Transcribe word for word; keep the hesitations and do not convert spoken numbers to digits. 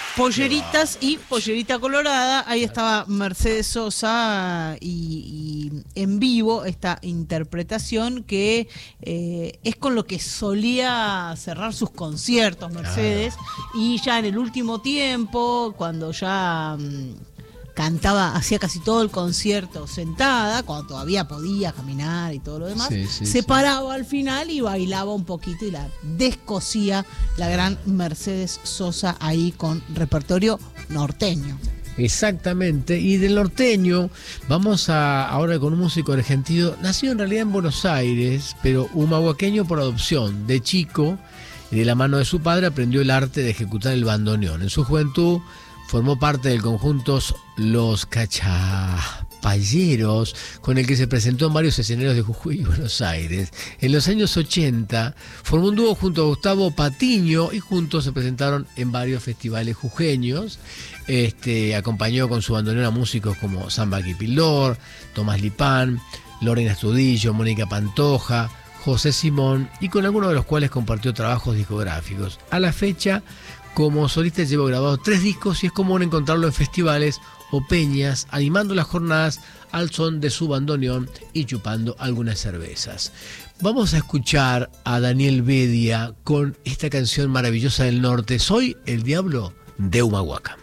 Polleritas y Pollerita Colorada. Ahí estaba Mercedes Sosa y, y en vivo esta interpretación que eh, es con lo que solía cerrar sus conciertos Mercedes. Ah. Y ya en el último tiempo, cuando ya mmm, cantaba, hacía casi todo el concierto sentada, cuando todavía podía caminar y todo lo demás, sí, sí, se sí. paraba al final y bailaba un poquito y la descosía la gran Mercedes Sosa ahí con repertorio norteño. Exactamente, y del norteño vamos a ahora con un músico argentino, nacido en realidad en Buenos Aires, pero humahuaqueño por adopción. De chico, y de la mano de su padre, aprendió el arte de ejecutar el bandoneón. En su juventud formó parte del conjunto Los Cachapalleros, con el que se presentó en varios escenarios de Jujuy y Buenos Aires. En los años ochenta formó un dúo junto a Gustavo Patiño y juntos se presentaron en varios festivales jujeños. Este, acompañó con su bandoneón a músicos como Samba Quipilor, Tomás Lipán, Lorena Estudillo, Mónica Pantoja, José Simón, y con algunos de los cuales compartió trabajos discográficos. A la fecha, como solista lleva grabado tres discos y es común encontrarlo en festivales o peñas, animando las jornadas al son de su bandoneón y chupando algunas cervezas. Vamos a escuchar a Daniel Bedia con esta canción maravillosa del norte, Soy el Diablo de Humahuaca.